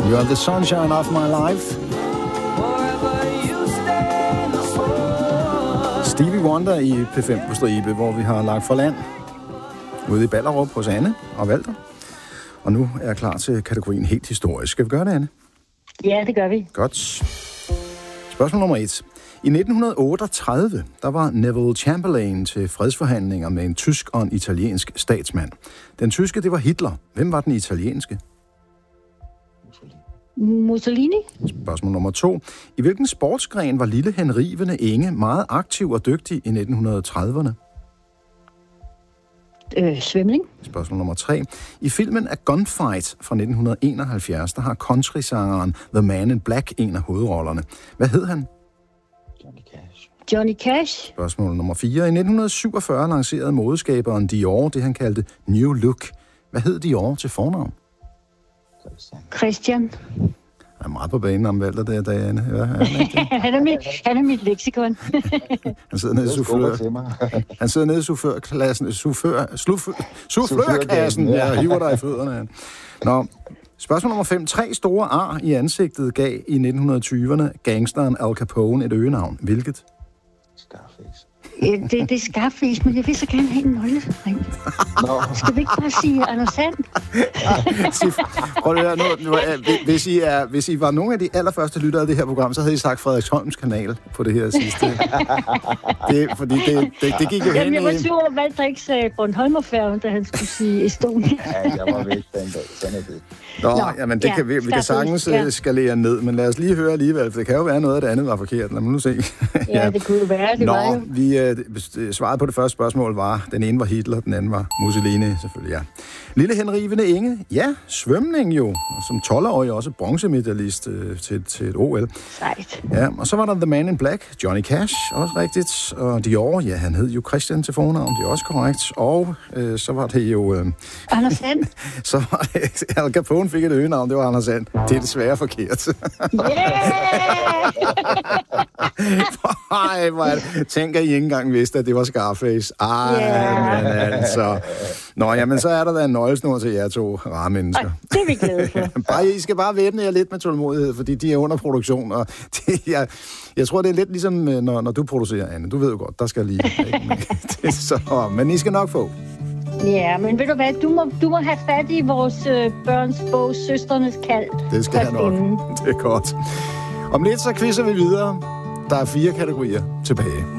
You are the sunshine of my life. Stevie Wonder i P5 på Stribe, hvor vi har lagt for land ude i Ballerup hos Anne og Walter. Og nu er jeg klar til kategorien helt historisk. Skal vi gøre det, Anne? Ja, det gør vi. Godt. Spørgsmål nummer 1. I 1938, der var Neville Chamberlain til fredsforhandlinger med en tysk og en italiensk statsmand. Den tyske, det var Hitler. Hvem var den italienske? Mussolini? Spørgsmål nummer 2. I hvilken sportsgren var lille henrivende Inge meget aktiv og dygtig i 1930'erne? Svømning. Spørgsmål nummer 3. I filmen A Gunfight fra 1971, der har countrysangeren The Man in Black en af hovedrollerne. Hvad hed han? Johnny Cash. Spørgsmål nummer 4. I 1947 lancerede modeskaberen Dior det, han kaldte New Look. Hvad hed Dior til fornavn? Christian. Han er meget på banen om Walter der, Diane. Ja, han er mit leksikon. Han sidder nede i soufflørkassen. Ja, hiver dig i fødderne. Nå, spørgsmål nummer 5. 3 store ar i ansigtet gav i 1920'erne gangsteren Al Capone et øgenavn. Hvilket? Scarface. Det er Scarface, men jeg vil så gerne have en nøglering. Skal vi ikke bare sige Anders Sand? Prøv at høre, hvis I var nogle af de allerførste lyttere af det her program, så havde I sagt Frederiksholms kanal på det her sidste. Fordi det gik jo hen i... Jeg var sur over Walter ikke sagde Bornholmerfærgen, da han skulle sige Estonia. Ja, jeg var væk den dag. Sådan er det. Jamen det kan vi kan sagtens skalere ned, men lad os lige høre alligevel, for det kan jo være noget af det andet var forkert. Lad mig nu se. Ja, det kunne jo være, det var jo. Svaret på det første spørgsmål var, den ene var Hitler, den anden var Mussolini, selvfølgelig, ja. Lille henrivende Inge, ja, svømning jo, og som 12-årig også bronzemedalist til et OL. Sejt. Ja, og så var der The Man in Black, Johnny Cash, også rigtigt, og Dior, ja, han hed jo Christian til fornavn, det er også korrekt, og så var det jo... Anders Sand. Så var det, Al Capone fik et øgenavn, det var Anders Sand. Det er desværre forkert. Ej, hvor er det. Tænk, at I ikke engang vidste, at det var Scarface. Men altså... Nå, jamen, så er der da en nøglesnor til jer to rare mennesker. Det er vi glade for. I skal bare væbne jer lidt med tålmodighed, fordi de er under produktion, og jeg tror, det er lidt ligesom, når du producerer, Anne. Du ved jo godt, der skal lige... men I skal nok få. Ja, men ved du hvad, du må have fat i vores børns bog, Søsternes Kald. Det skal jeg nok. Det er godt. Om lidt så quizzer vi videre. Der er 4 kategorier tilbage.